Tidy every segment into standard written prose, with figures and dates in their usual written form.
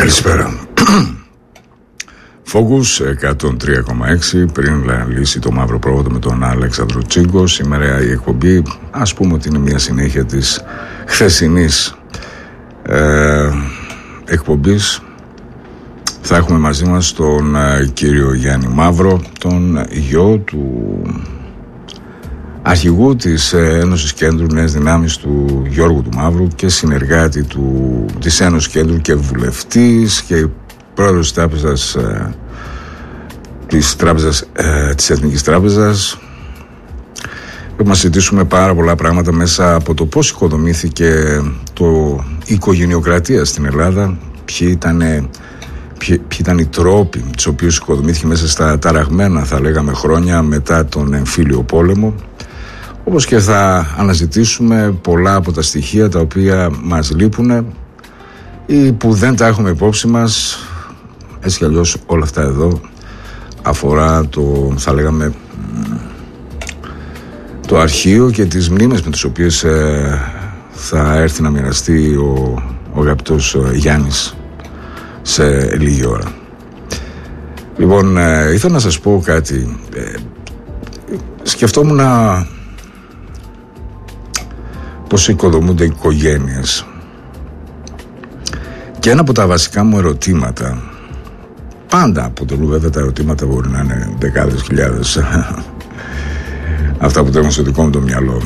Καλησπέρα. Focus 103,6. Πριν λύσει το μαύρο πρόβατο με τον Αλέξανδρο Τσίγκο. Σήμερα η εκπομπή, ας πούμε ότι είναι μια συνέχεια της χθεσινής εκπομπής. Θα έχουμε μαζί μας τον κύριο Γιάννη Μαύρο, τον γιο του αρχηγού της Ένωσης Κέντρου Νέες Δυνάμεις του Γιώργου του Μαύρου και συνεργάτη της Ένωσης Κέντρου και βουλευτής και πρόεδρος της Εθνικής Τράπεζας. Πρέπει να συζητήσουμε πάρα πολλά πράγματα μέσα από το πώς οικοδομήθηκε η οικογενειοκρατία στην Ελλάδα, ποιοι ήταν οι τρόποι τους οποίους οικοδομήθηκε μέσα στα ταραγμένα, θα λέγαμε, χρόνια μετά τον εμφύλιο πόλεμο. Όπως και θα αναζητήσουμε πολλά από τα στοιχεία τα οποία μας λείπουν ή που δεν τα έχουμε υπόψη μας. Έτσι κι αλλιώς όλα αυτά εδώ αφορά θα λέγαμε, το αρχείο και τις μνήμες με τις οποίες θα έρθει να μοιραστεί ο αγαπητός Γιάννης σε λίγη ώρα. Λοιπόν, ήθελα να σας πω κάτι. Σκεφτόμουν πώς οικοδομούνται οι οικογένειες και ένα από τα βασικά μου ερωτήματα, πάντα αποτελούν βέβαια τα ερωτήματα, μπορεί να είναι δεκάδες χιλιάδες αυτά που τρέχουν στο δικό μου το μυαλό,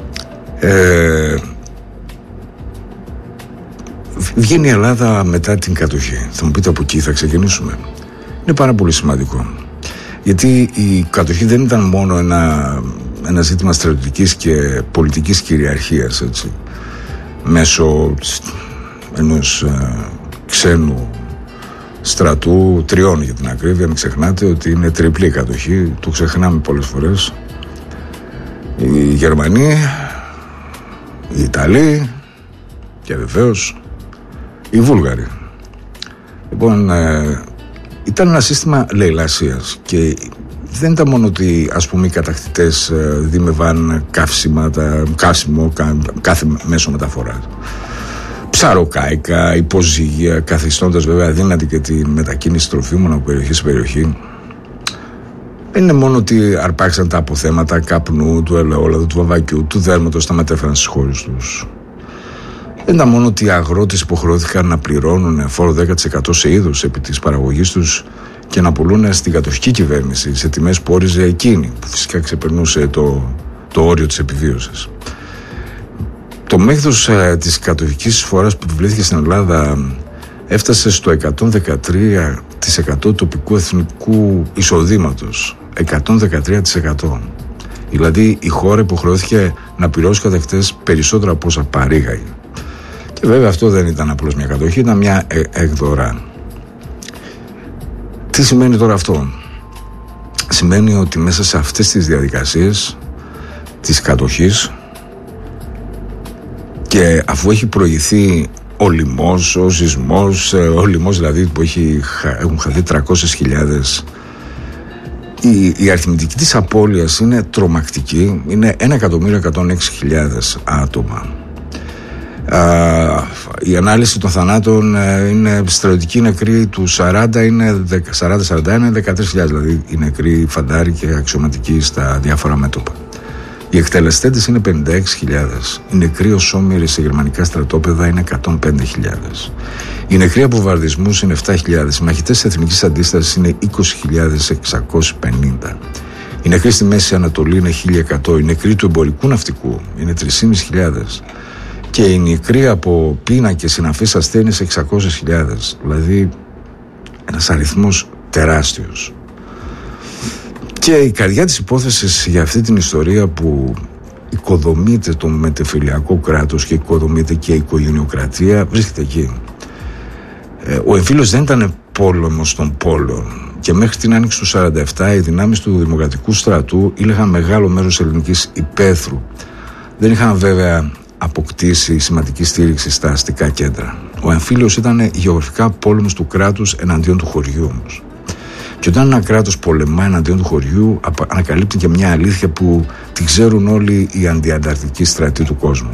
βγαίνει η Ελλάδα μετά την κατοχή. Θα μου πείτε από εκεί θα ξεκινήσουμε. Είναι πάρα πολύ σημαντικό, γιατί η κατοχή δεν ήταν μόνο ένα ζήτημα στρατιωτικής και πολιτικής κυριαρχίας, έτσι, μέσω ενός ξένου στρατού, 3 για την ακρίβεια. Μην ξεχνάτε ότι είναι τριπλή η κατοχή, το ξεχνάμε πολλές φορές. Οι Γερμανοί, οι Ιταλοί και βεβαίως οι Βούλγαροι. Λοιπόν, ήταν ένα σύστημα λαιλασίας και δεν ήταν μόνο ότι, ας πούμε, οι κατακτητές δίμευαν καύσιμο, κάθε μέσο μεταφοράς, ψαροκάικα, υποζύγια, καθιστώντας βέβαια αδύνατη και τη μετακίνηση τροφίμων από περιοχή σε περιοχή. Δεν είναι μόνο ότι αρπάξαν τα αποθέματα καπνού, του ελαιόλαδου, του βαμβακιού, του δέρματος, τα μετέφεραν στις χώρες τους. Δεν ήταν μόνο ότι οι αγρότες υποχρεώθηκαν να πληρώνουν φόρο 10% σε είδος επί της παραγωγής τους και να πουλούν στην κατοχική κυβέρνηση σε τιμές που όριζε εκείνη, που φυσικά ξεπερνούσε το όριο της επιβίωσης. Το μέγεθος της κατοχικής εισφοράς που επιβλήθηκε στην Ελλάδα έφτασε στο 113% τοπικού εθνικού εισοδήματος. 113%. Δηλαδή η χώρα υποχρεώθηκε να πληρώσει κατακτητές περισσότερα από όσα παρήγαγε. Και βέβαια αυτό δεν ήταν απλώς μια κατοχή, ήταν μια εκδορά. Τι σημαίνει τώρα αυτό? Σημαίνει ότι μέσα σε αυτές τις διαδικασίες της κατοχής, και αφού έχει προηγηθεί ο λοιμός, ο σεισμός, ο λοιμός δηλαδή που έχουν χαθεί 300.000, η αριθμητική της απώλειας είναι τρομακτική, είναι 1.106.000 άτομα. Η ανάλυση των θανάτων είναι στρατιωτική νεκροί του 40-41 είναι 13.000, δηλαδή οι νεκροί φαντάροι και αξιωματικοί στα διάφορα μέτωπα. Οι εκτελεστέντες είναι 56.000. Οι νεκροί οσόμοιροι σε γερμανικά στρατόπεδα είναι 105.000. Οι νεκροί από βομβαρδισμούς είναι 7.000. Οι μαχητές της Εθνικής Αντίστασης είναι 20.650. Οι νεκροί στη Μέση Ανατολή είναι 1.100. Οι νεκροί του εμπορικού ναυτικού είναι 3.500. Και οι νεκροί από πείνα και συναφείς ασθένειες 600.000. Δηλαδή ένας αριθμός τεράστιος. Και η καρδιά της υπόθεσης για αυτή την ιστορία που οικοδομείται το μετεφυλιακό κράτος και οικοδομείται και η οικογενειοκρατία βρίσκεται εκεί. Ο εμφύλιος δεν ήταν πόλεμος των πόλεων και μέχρι την άνοιξη του 1947 οι δυνάμεις του Δημοκρατικού Στρατού ήλεγαν μεγάλο μέρος της ελληνικής υπαίθρου. Δεν είχαν βέβαια αποκτήσει σημαντική στήριξη στα αστικά κέντρα. Ο εμφύλιος ήταν γεωγραφικά πόλεμος του κράτους εναντίον του χωριού όμως. Και όταν ένα κράτος πολεμά εναντίον του χωριού, ανακαλύπτει και μια αλήθεια που την ξέρουν όλοι οι αντιανταρκτικοί στρατοί του κόσμου.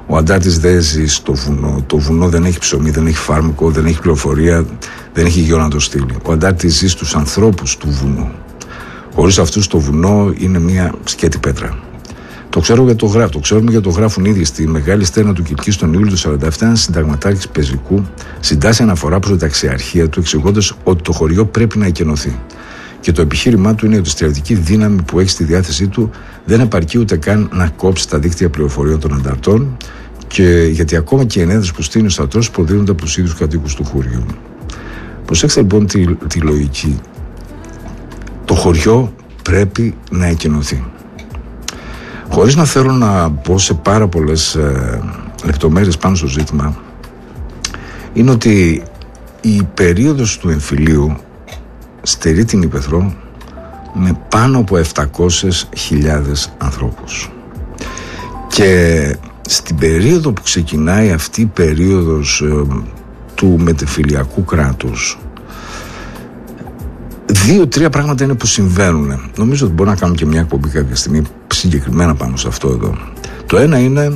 Ο Αντάρτης δεν ζει στο βουνό. Το βουνό δεν έχει ψωμί, δεν έχει φάρμακο, δεν έχει πληροφορία, δεν έχει γιο να το στείλει. Ο Αντάρτης ζει στους ανθρώπους του βουνού. Χωρίς αυτούς το βουνό είναι μια σκέτη πέτρα. Το ξέρω γιατί το γράφω. Το ξέρουμε γιατί το γράφουν ήδη στη Μεγάλη Στέρνα του Κιλκής τον Ιούλιο του 1947. Ένας συνταγματάρχης πεζικού συντάσσει αναφορά προς την ταξιαρχία του, εξηγώντας ότι το χωριό πρέπει να εκενωθεί. Και το επιχείρημά του είναι ότι η στρατιωτική δύναμη που έχει στη διάθεσή του δεν επαρκεί ούτε καν να κόψει τα δίκτυα πληροφοριών των ανταρτών, και γιατί ακόμα και οι ενέδρες που στείνει ο στρατός προδίδονται από τους ίδιους κατοίκους του χωριού. Προσέξτε λοιπόν τη λογική. Το χωριό πρέπει να εκενωθεί. Χωρίς να θέλω να πω σε πάρα πολλές λεπτομέρειες πάνω στο ζήτημα, είναι ότι η περίοδος του εμφυλίου στερεί την Ύπαιθρο με πάνω από 700.000 ανθρώπους. Και στην περίοδο που ξεκινάει αυτή η περίοδος του μετεφυλιακού κράτους, 2-3 πράγματα είναι που συμβαίνουν. Νομίζω ότι μπορούμε να κάνουμε και μια εκπομπή κάποια στιγμή συγκεκριμένα πάνω σε αυτό εδώ. Το ένα είναι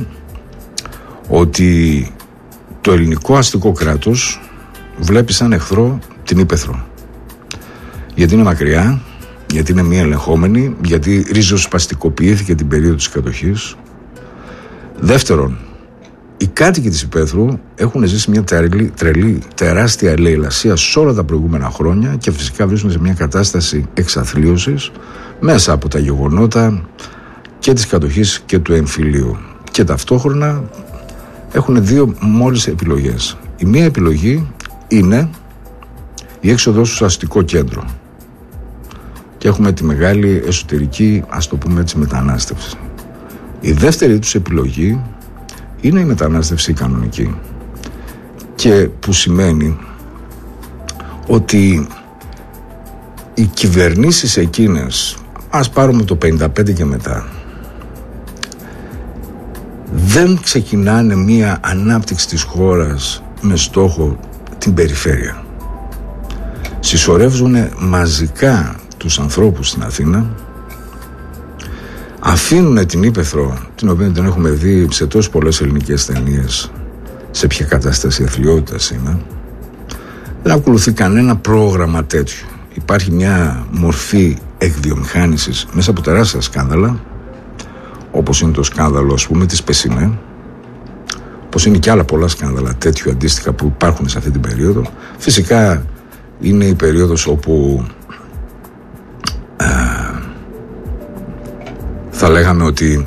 ότι το ελληνικό αστικό κράτος βλέπει σαν εχθρό την Ύπαιθρο. Γιατί είναι μακριά, γιατί είναι μη ελεγχόμενη, γιατί ριζοσπαστικοποιήθηκε την περίοδο της κατοχής. Δεύτερον, οι κάτοικοι της Υπέθρου έχουν ζήσει μια τρελή, τεράστια λαιλασία σε όλα τα προηγούμενα χρόνια και φυσικά βρίσκονται σε μια κατάσταση εξαθλίωσης μέσα από τα γεγονότα και της κατοχής και του εμφυλίου. Και ταυτόχρονα έχουν δύο μόλις επιλογές. Η μία επιλογή είναι η έξοδος στο αστικό κέντρο. Και έχουμε τη μεγάλη εσωτερική, ας το πούμε έτσι, μετανάστευση. Η δεύτερη τους επιλογή είναι η μετανάστευση κανονική. Και που σημαίνει ότι οι κυβερνήσεις εκείνες, ας πάρουμε το 55 και μετά, δεν ξεκινάνε μία ανάπτυξη της χώρας με στόχο την περιφέρεια. Συσσωρεύουν μαζικά τους ανθρώπους στην Αθήνα, αφήνουν την Ύπαιθρο, την οποία την έχουμε δει σε τόσες πολλές ελληνικές ταινίες, σε ποια κατάσταση αθλιότητας είναι. Δεν ακολουθεί κανένα πρόγραμμα τέτοιο. Υπάρχει μια μορφή εκβιομηχάνησης μέσα από τεράστια σκάνδαλα, όπως είναι το σκάνδαλο, ας πούμε, της Πεσινέ, όπως είναι και άλλα πολλά σκάνδαλα τέτοιου αντίστοιχα που υπάρχουν σε αυτή την περίοδο. Φυσικά είναι η περίοδος όπου θα λέγαμε ότι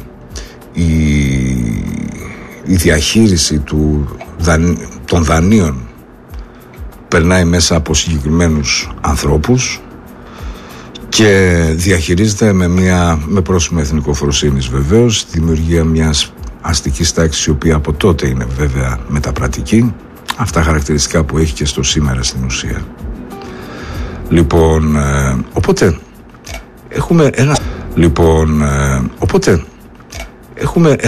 η διαχείριση των δανείων περνάει μέσα από συγκεκριμένους ανθρώπους και διαχειρίζεται με πρόσωπο εθνικοφροσύνης βεβαίως, δημιουργία μιας αστικής τάξης, η οποία από τότε είναι βέβαια μεταπρατική, αυτά χαρακτηριστικά που έχει και στο σήμερα στην ουσία. Λοιπόν, οπότε έχουμε ένα